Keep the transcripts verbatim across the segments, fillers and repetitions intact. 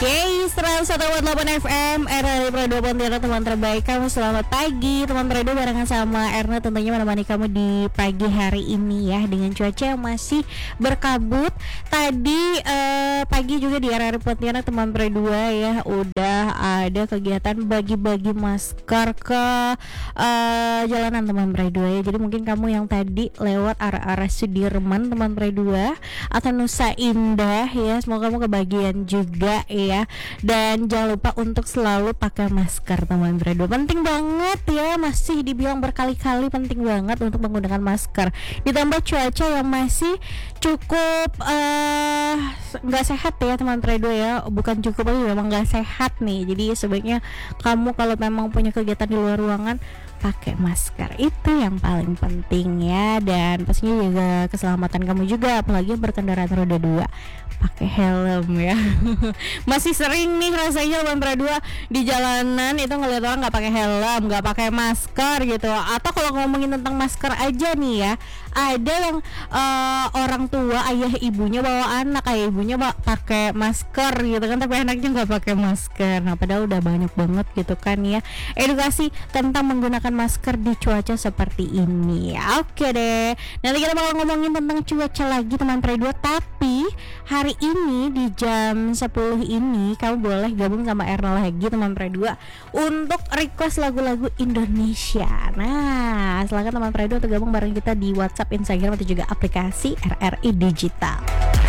Oke, seratus satu koma delapan F M R R Pro dua Pontianak, teman terbaik kamu. Selamat pagi teman Redo, barengan sama Erna tentunya menemani kamu di pagi hari ini ya, dengan cuaca yang masih berkabut. Tadi eh, pagi juga di R R Pontianak teman Redo ya, udah ada kegiatan bagi-bagi masker ke eh, jalanan teman Redo ya. Jadi mungkin kamu yang tadi lewat arah-arah Sudirman teman Redo atau Nusa Indah ya, semoga kamu kebagian juga ya. Dan jangan lupa untuk selalu pakai masker teman Redo, penting banget ya, masih dibilang berkali-kali penting banget untuk menggunakan masker. Ditambah cuaca yang masih cukup nggak uh, sehat ya teman Redo ya, bukan cukup tapi memang nggak sehat nih. Jadi sebaiknya kamu kalau memang punya kegiatan di luar ruangan pakai masker, itu yang paling penting ya. Dan pastinya juga keselamatan kamu juga, apalagi berkendaraan roda dua, pakai helm ya. Masih sering nih rasanya teman dua di jalanan itu ngeliat orang nggak pakai helm, nggak pakai masker gitu. Atau kalau ngomongin tentang masker aja nih ya, ada yang uh, orang tua, ayah ibunya bawa anak, ayah ibunya bawa pakai masker gitu kan, tapi anaknya nggak pakai masker. Nah padahal udah banyak banget gitu kan ya edukasi tentang menggunakan masker di cuaca seperti ini. Oke deh, nanti kita bakal ngomongin tentang cuaca lagi teman Redo. Tapi hari ini di jam sepuluh ini kamu boleh gabung sama Erna lagi teman Redo untuk request lagu-lagu Indonesia. Nah silakan teman Redo untuk gabung bareng kita di WhatsApp, Instagram, atau juga aplikasi R R I Digital.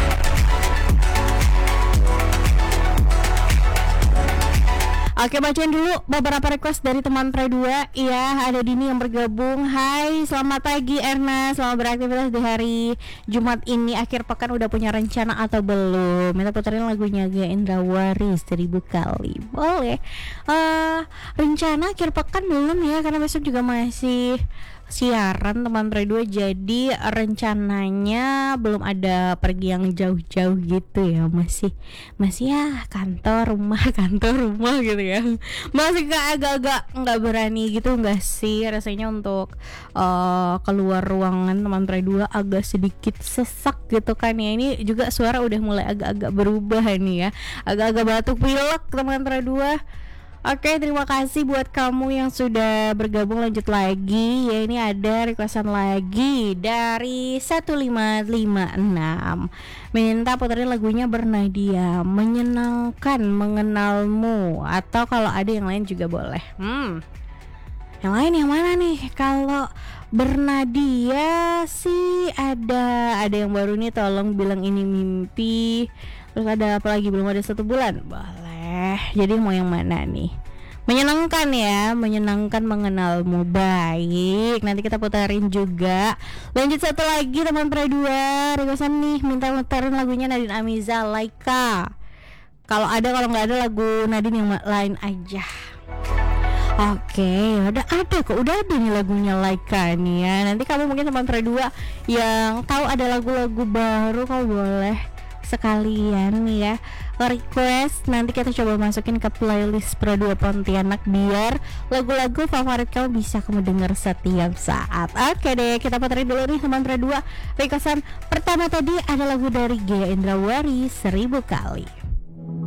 Oke, bacain dulu beberapa request dari teman Redo. Iya, ada Dini yang bergabung. Hai, selamat pagi Erna, selamat beraktivitas di hari Jumat ini. Akhir pekan udah punya rencana atau belum? Minta puterin lagunya Gia Indrawari seribu kali. Boleh. uh, Rencana akhir pekan belum ya, karena besok juga masih siaran teman Redo, jadi rencananya belum ada pergi yang jauh-jauh gitu ya, masih masih ya kantor rumah kantor rumah gitu ya, masih kayak agak-agak nggak berani gitu nggak sih rasanya untuk uh, keluar ruangan teman Redo, agak sedikit sesak gitu kan ya. Ini juga suara udah mulai agak-agak berubah nih ya, agak-agak batuk pilek teman Redo. Oke, terima kasih buat kamu yang sudah bergabung. Lanjut lagi ya, ini ada requestan lagi dari satu lima lima enam, minta puterin lagunya Bernadia, Menyenangkan Mengenalmu, atau kalau ada yang lain juga boleh. Hmm, yang lain yang mana nih? Kalau Bernadia sih ada ada yang baru nih, Tolong Bilang Ini Mimpi. Terus ada apa lagi? Belum Ada Satu Bulan. Boleh. Jadi mau yang mana nih? Menyenangkan ya, Menyenangkan Mengenalmu. Baik, nanti kita putarin juga. Lanjut satu lagi teman Redo, requestan nih, minta putarin lagunya Nadine Amiza, Laika. Kalau ada, kalau nggak ada lagu Nadine yang lain aja. Oke, ada ada kok, udah ada nih lagunya Laika nih ya. Nanti kamu mungkin teman Redo yang tahu ada lagu-lagu baru, kamu boleh sekalian nih ya request, nanti kita coba masukin ke playlist Pro dua Pontianak biar lagu-lagu favorit kamu bisa kamu dengar setiap saat. Oke deh, kita puterin dulu nih teman Pro dua. Requestan pertama tadi ada lagu dari Gia Indrawari, Seribu Kali.